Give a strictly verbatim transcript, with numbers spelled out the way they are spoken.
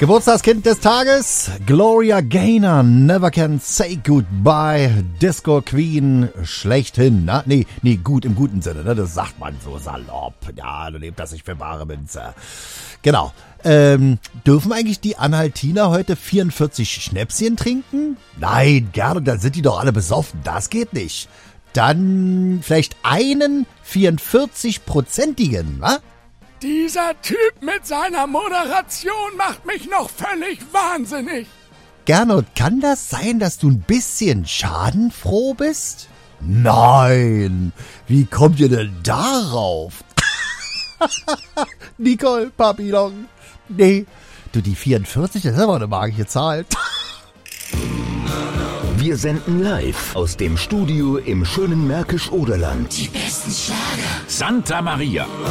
Geburtstagskind des Tages, Gloria Gaynor, Never Can Say Goodbye, Disco Queen, schlechthin. Na, nee, nee, gut im guten Sinne, ne? Das sagt man so salopp. Ja, du nehmt das nicht für bare Münze. Genau. Ähm, dürfen eigentlich die Anhaltiner heute vierundvierzig Schnäpschen trinken? Nein, gerne, dann sind die doch alle besoffen. Das geht nicht. Dann vielleicht einen vierundvierzig-prozentigen, wa? Dieser Typ mit seiner Moderation macht mich noch völlig wahnsinnig. Gernot, kann das sein, dass du ein bisschen schadenfroh bist? Nein, wie kommt ihr denn darauf? Nicole, Papillon. Nee, du, die vierundvierzig, das ist aber eine magische Zahl. Wir senden live aus dem Studio im schönen Märkisch-Oderland. Die besten Schlager. Santa Maria.